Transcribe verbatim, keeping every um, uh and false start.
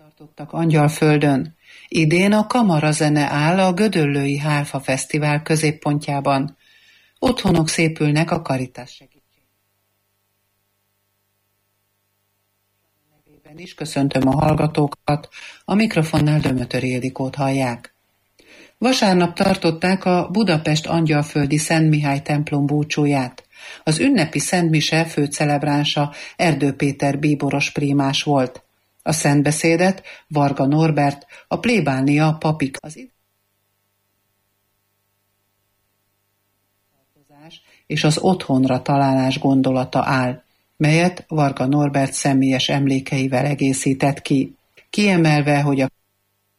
tartottak Angyalföldön. Idén a kamarazene áll a Gödöllői Hárfa Fesztivál középpontjában. Otthonok szépülnek a Karitás segítségével. Nevében is köszöntöm a hallgatókat, a mikrofonnál Dömötör Ildikót hallják. Vasárnap tartották a Budapest Angyalföldi Szent Mihály templom búcsúját. Az ünnepi szentmise főcelebránsa Erdő Péter bíboros prímás volt. A szentbeszédet Varga Norbert, a plébánia papik az és az otthonra találás gondolata áll, melyet Varga Norbert személyes emlékeivel egészített ki, kiemelve, hogy a